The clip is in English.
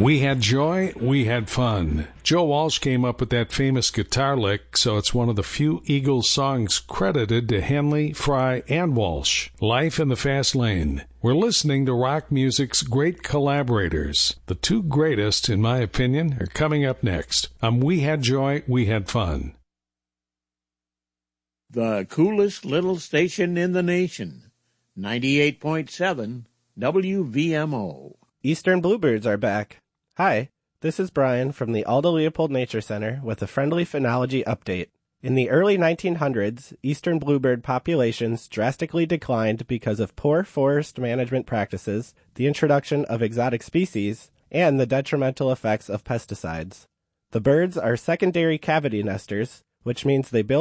We had joy, we had fun. Joe Walsh came up with that famous guitar lick, so it's one of the few Eagles songs credited to Henley, Fry, and Walsh. Life in the Fast Lane. We're listening to rock music's great collaborators. The two greatest, in my opinion, are coming up next. We Had Joy, We Had Fun. The coolest little station in the nation. 98.7 WVMO. Eastern Bluebirds are back. Hi, this is Brian from the Aldo Leopold Nature Center with a friendly phenology update. In the early 1900s, eastern bluebird populations drastically declined because of poor forest management practices, the introduction of exotic species, and the detrimental effects of pesticides. The birds are secondary cavity nesters, which means they build